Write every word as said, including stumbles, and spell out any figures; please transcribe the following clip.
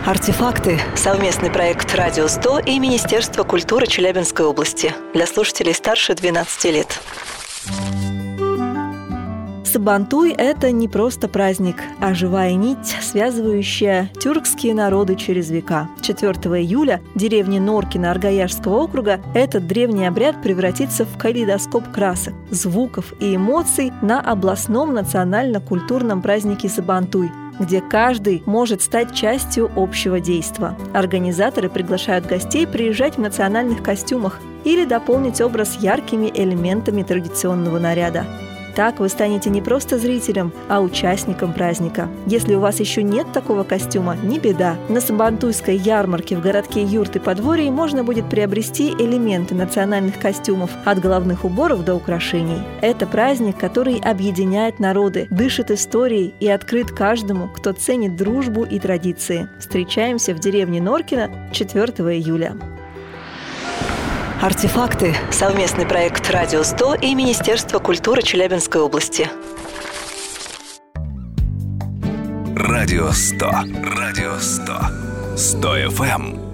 Артефакты – совместный проект «Радио сто» и Министерства культуры Челябинской области для слушателей старше двенадцати лет. Сабантуй – это не просто праздник, а живая нить, связывающая тюркские народы через века. четвёртого июля в деревне Норкино Аргаяшского округа этот древний обряд превратится в калейдоскоп красок, звуков и эмоций на областном национально-культурном празднике Сабантуй, где каждый может стать частью общего действа. Организаторы приглашают гостей приезжать в национальных костюмах или дополнить образ яркими элементами традиционного наряда. Так вы станете не просто зрителем, а участником праздника. Если у вас еще нет такого костюма, не беда. На Сабантуйской ярмарке в городке Юрты Подворье можно будет приобрести элементы национальных костюмов от головных уборов до украшений. Это праздник, который объединяет народы, дышит историей и открыт каждому, кто ценит дружбу и традиции. Встречаемся в деревне Норкино четвёртого июля. Артефакты – совместный проект «Радио сто» и Министерства культуры Челябинской области. Радио сто. Радио сто. сто эф эм.